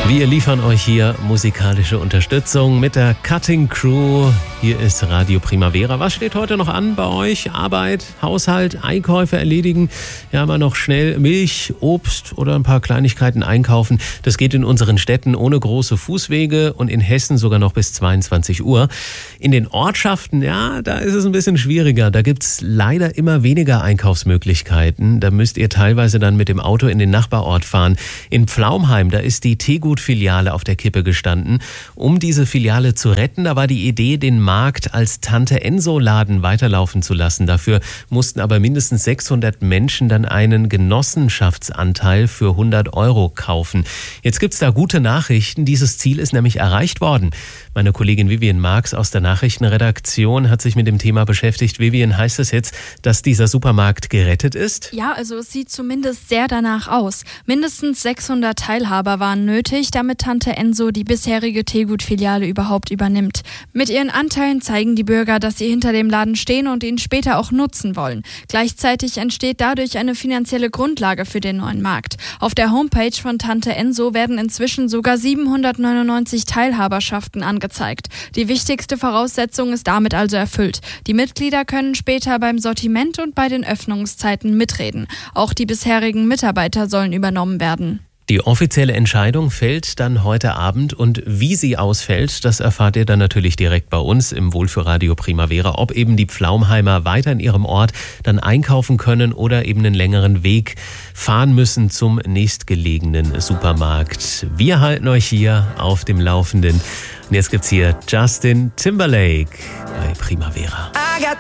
Wir liefern euch hier musikalische Unterstützung mit der Cutting Crew. Hier ist Radio Primavera. Was steht heute noch an bei euch? Arbeit, Haushalt, Einkäufe erledigen. Ja, mal noch schnell Milch, Obst oder ein paar Kleinigkeiten einkaufen. Das geht in unseren Städten ohne große Fußwege und in Hessen sogar noch bis 22 Uhr. In den Ortschaften, ja, da ist es ein bisschen schwieriger. Da gibt's leider immer weniger Einkaufsmöglichkeiten. Da müsst ihr teilweise dann mit dem Auto in den Nachbarort fahren. In Pflaumheim, da ist die Tegut-Filiale auf der Kippe gestanden. Um diese Filiale zu retten, da war die Idee, den Markt als Tante-Enso-Laden weiterlaufen zu lassen. Dafür mussten aber mindestens 600 Menschen dann einen Genossenschaftsanteil für 100 € kaufen. Jetzt gibt's da gute Nachrichten. Dieses Ziel ist nämlich erreicht worden. Meine Kollegin Vivian Marx aus der Nachrichtenredaktion hat sich mit dem Thema beschäftigt. Vivian, heißt es jetzt, dass dieser Supermarkt gerettet ist? Ja, also es sieht zumindest sehr danach aus. Mindestens 600 Teilhaber waren nötig, damit Tante Enso die bisherige Tegut-Filiale überhaupt übernimmt. Mit ihren Anteilen zeigen die Bürger, dass sie hinter dem Laden stehen und ihn später auch nutzen wollen. Gleichzeitig entsteht dadurch eine finanzielle Grundlage für den neuen Markt. Auf der Homepage von Tante Enso werden inzwischen sogar 799 Teilhaberschaften angezeigt. Die wichtigste Voraussetzung ist damit also erfüllt. Die Mitglieder können später beim Sortiment und bei den Öffnungszeiten mitreden. Auch die bisherigen Mitarbeiter sollen übernommen werden. Die offizielle Entscheidung fällt dann heute Abend und wie sie ausfällt, das erfahrt ihr dann natürlich direkt bei uns im Wohlfühlradio Primavera, ob eben die Pflaumheimer weiter in ihrem Ort dann einkaufen können oder eben einen längeren Weg fahren müssen zum nächstgelegenen Supermarkt. Wir halten euch hier auf dem Laufenden. Und jetzt gibt's hier Justin Timberlake bei Primavera.